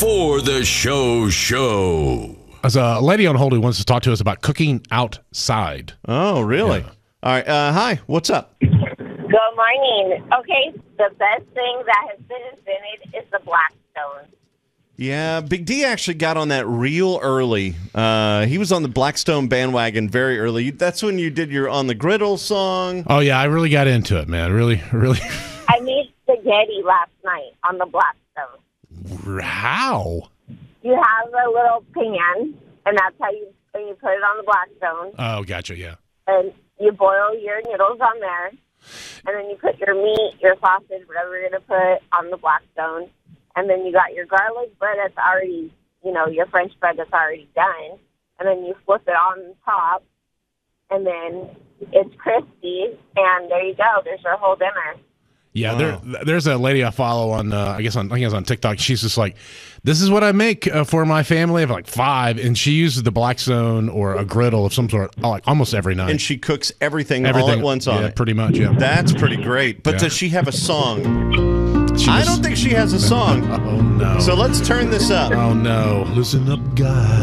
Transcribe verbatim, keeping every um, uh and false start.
for the show show. There's a lady on hold who wants to talk to us about cooking outside. Oh, really? Yeah. All right. Uh, hi. What's up? Good morning. Okay, the best thing that has been invented is the Blackstone. Yeah, Big D actually got on that real early. Uh, he was on the Blackstone bandwagon very early. That's when you did your On the Griddle song. Oh, yeah, I really got into it, man. Really, really. I made spaghetti last night on the Blackstone. How? You have a little pan, and that's how you, and you put it on the Blackstone. Oh, gotcha, yeah. And you boil your noodles on there, and then you put your meat, your sausage, whatever you're going to put on the Blackstone. And then you got your garlic bread that's already, you know, your French bread that's already done. And then you flip it on top, and then it's crispy, and there you go. There's your whole dinner. Yeah, Wow. there, there's a lady I follow on, uh, I guess on, I think it's on TikTok. She's just like, this is what I make uh, for my family. I have like five, and she uses the Blackstone or a griddle of some sort, like almost every night. And she cooks everything, Everything all at once on yeah, it. pretty much, yeah. That's pretty great. But Yeah. does she have a song? She I was- don't think she has a song. Oh, no. So let's turn this up. Oh, no. Listen up, guys.